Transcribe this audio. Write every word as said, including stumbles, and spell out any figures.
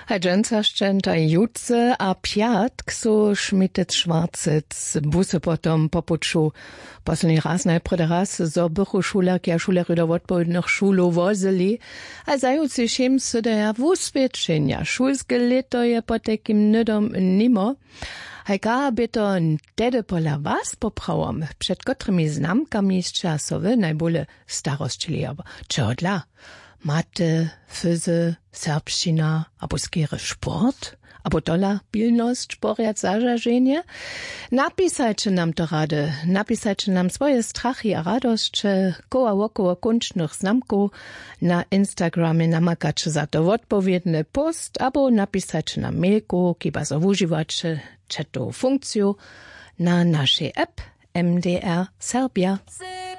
A dżęcaszczęta jutce, a piatk so szmitet szwarcec busy potom popuczu. Posledný raz najprv raz zo bychu šulerki a šulery do odpowiednych šulów wozili, a zajucy šim se daja wuspečenja. Šulske leto je po takim nydom nimo. Hajka by to tedy pola was poprawom, przed kotrymi znamkami z czasowy najbole starostliwe. Czodla? Mathe, Physy, Serbszczyna, abo skiery sport, abo dola pilność, sporjat zażarzenie. Napisajcie nam to rady, napisajcie nam swoje strachy a radości, koła wokoło kuncznych znamków na Instagramie, namakacie za to odpowiedny post, abo napisajcie nam mailku, kiba so używacie czatu funkcję na naszej app M D R Serbia.